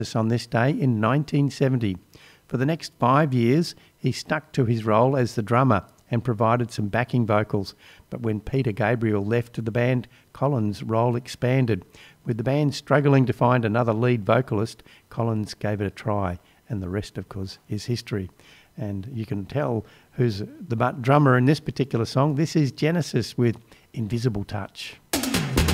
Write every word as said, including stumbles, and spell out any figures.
on this day in nineteen seventy. For the next five years, he stuck to his role as the drummer and provided some backing vocals. But when Peter Gabriel left the band, Collins' role expanded. With the band struggling to find another lead vocalist, Collins gave it a try, and the rest, of course, is history. And you can tell who's the drummer in this particular song. This is Genesis with Invisible Touch.